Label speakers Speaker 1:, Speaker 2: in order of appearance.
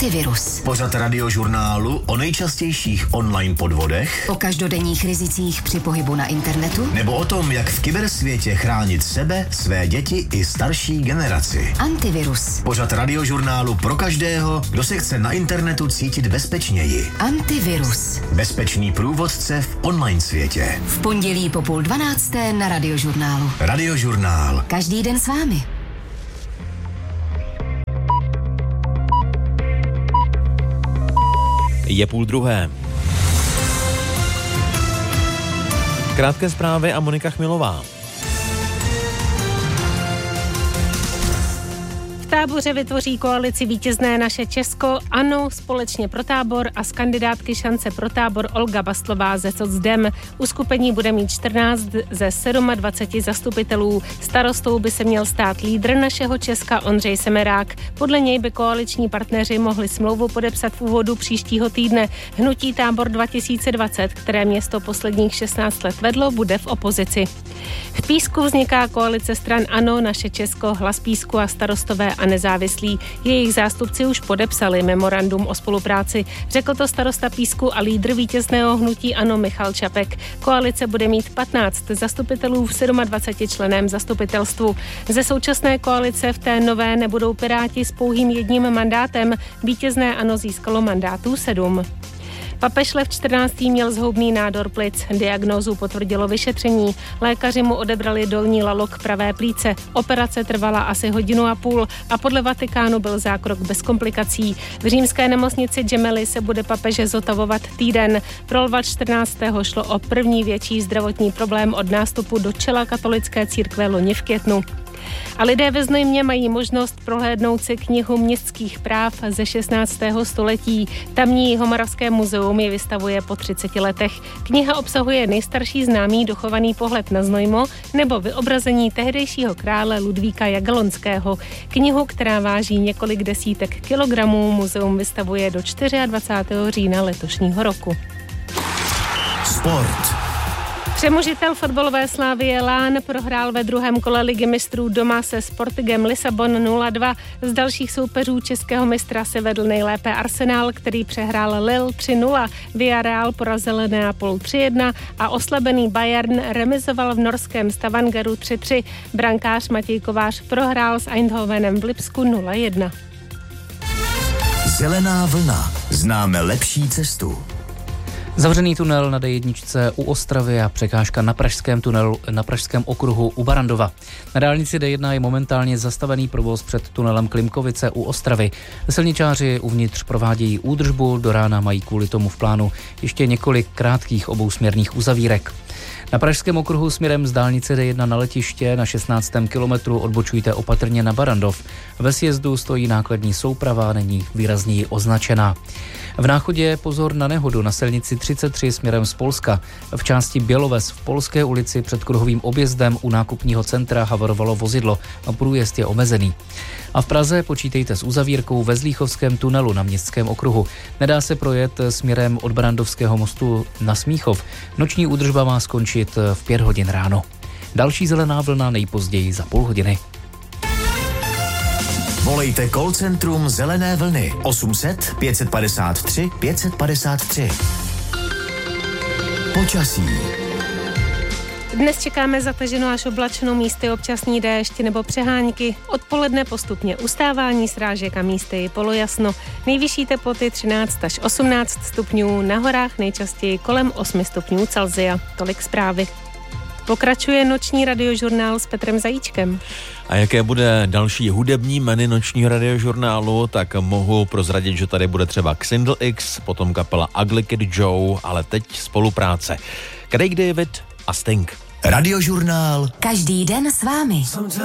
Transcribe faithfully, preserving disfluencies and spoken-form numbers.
Speaker 1: Antivirus.
Speaker 2: Pořad Radiožurnálu o nejčastějších online podvodech,
Speaker 1: O každodenních rizicích při pohybu na internetu,
Speaker 2: nebo o tom, jak v kybersvětě chránit sebe, své děti i starší generaci.
Speaker 1: Antivirus.
Speaker 2: Pořad Radiožurnálu pro každého, kdo se chce na internetu cítit bezpečněji.
Speaker 1: Antivirus.
Speaker 2: Bezpečný průvodce v online světě.
Speaker 1: V pondělí po půl dvanácté na Radiožurnálu.
Speaker 2: Radiožurnál.
Speaker 1: Každý den s vámi.
Speaker 3: Je půl druhé. Krátké zprávy a Monika Chmilová.
Speaker 4: V Táboře vytvoří koalici Vítězné naše Česko, ANO, Společně pro Tábor a z kandidátky Šance pro Tábor Olga Bastlová ze Socdem. Uskupení bude mít čtrnáct ze dvaceti sedmi zastupitelů. Starostou by se měl stát lídr našeho Česka Ondřej Semerák. Podle něj by koaliční partneři mohli smlouvu podepsat v úvodu příštího týdne. Hnutí Tábor dva tisíce dvacet, které město posledních šestnáct let vedlo, bude v opozici. V Písku vzniká koalice stran ANO, Naše Česko, Hlas Písku a Starostové a nezávislí. Jejich zástupci už podepsali memorandum o spolupráci. Řekl to starosta Písku a lídr vítězného hnutí ANO Michal Čapek. Koalice bude mít patnáct zastupitelů v dvaceti sedmi členném zastupitelstvu. Ze současné koalice v té nové nebudou Piráti s pouhým jedním mandátem. Vítězné ANO získalo mandátů sedm. Papež Lev čtrnáctý měl zhoubný nádor plic. Diagnózu potvrdilo vyšetření. Lékaři mu odebrali dolní lalok pravé plíce. Operace trvala asi hodinu a půl a podle Vatikánu byl zákrok bez komplikací. V římské nemocnici Gemelli se bude papeže zotavovat týden. Pro Lva čtrnáctého šlo o první větší zdravotní problém od nástupu do čela katolické církve loni v květnu. A lidé ve Znojmě mají možnost prohlédnout si knihu městských práv ze šestnáctého století. Tamní Jihomoravské muzeum je vystavuje po třiceti letech. Kniha obsahuje nejstarší známý dochovaný pohled na Znojmo nebo vyobrazení tehdejšího krále Ludvíka Jagelonského. Knihu, která váží několik desítek kilogramů, muzeum vystavuje do dvacátého čtvrtého října letošního roku.
Speaker 2: Sport.
Speaker 4: Přemožitel fotbalové Slavie Lán prohrál ve druhém kole Ligy mistrů doma se Sportingem Lisabon nula dva. Z dalších soupeřů českého mistra se vedl nejlépe Arsenal, který přehrál Lille tři nula. Villarreal porazil Neapol tři jedna a oslabený Bayern remizoval v norském Stavangeru tři tři. Brankář Matěj Kovář prohrál s Eindhovenem v Lipsku nula jedna.
Speaker 2: Zelená vlna. Známe lepší cestu.
Speaker 5: Zavřený tunel na D jedna u Ostravy a překážka na pražském tunelu na pražském okruhu u Barandova. Na dálnici D jedna je momentálně zastavený provoz před tunelem Klimkovice u Ostravy. Silničáři uvnitř provádějí údržbu, do rána mají kvůli tomu v plánu ještě několik krátkých obousměrných uzavírek. Na pražském okruhu směrem z dálnice D jedna na letiště na šestnáctém kilometru odbočujte opatrně na Barandov. Ve sjezdu stojí nákladní souprava, není výrazněji označená. V Náchodě pozor na nehodu na silnici třicet tři směrem z Polska. V části Běloves v Polské ulici před kruhovým objezdem u nákupního centra havarovalo vozidlo a průjezd je omezený. A v Praze počítejte s uzavírkou ve Zlíchovském tunelu na Městském okruhu. Nedá se projet směrem od Barandovského mostu na Smíchov. Noční údržba má skončit v pět hodin ráno. Další zelená vlna nejpozději za půl hodiny.
Speaker 2: Volejte call centrum Zelené vlny osm set pět padesát tři pět padesát tři. Počasí.
Speaker 4: Dnes čekáme zataženou až oblačnou, místy občasný déšť nebo přehánky. Odpoledne postupně ustávání srážek a místy i polojasno. Nejvyšší teploty třináct až osmnáct stupňů, na horách nejčastěji kolem osm stupňů Celsia. Tolik zprávy. Pokračuje noční radiožurnál s Petrem Zajíčkem.
Speaker 3: A jaké bude další hudební jmény nočního radiožurnálu, tak mohu prozradit, že tady bude třeba Xindl X, potom kapela Ugly Kid Joe, ale teď spolupráce Craig David a Sting.
Speaker 2: Radiožurnál.
Speaker 1: Každý den s vámi.